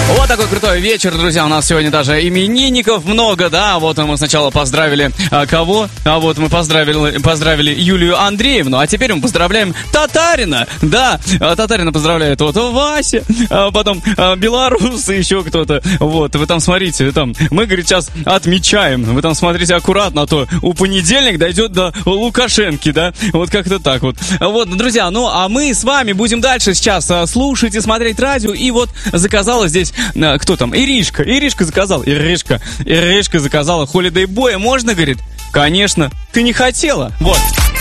Вот такой крутой вечер, друзья. У нас сегодня даже именинников много, да. Вот мы сначала поздравили кого? А вот мы поздравили Юлию Андреевну, а теперь мы поздравляем Татарина. Да, Татарина поздравляет вот Вася, а потом белорусы, еще кто-то. Вот, вы там смотрите, там мы, говорит, сейчас отмечаем. Вы там смотрите аккуратно, а то у понедельник дойдет до Лукашенки, да. Вот как-то так вот. Вот, друзья, ну а мы с вами будем дальше сейчас слушать и смотреть радио. И вот заказала здесь, кто там? Иришка заказала. Иришка заказала Holiday Boy. Можно, говорит? Конечно. Ты не хотела. Вот.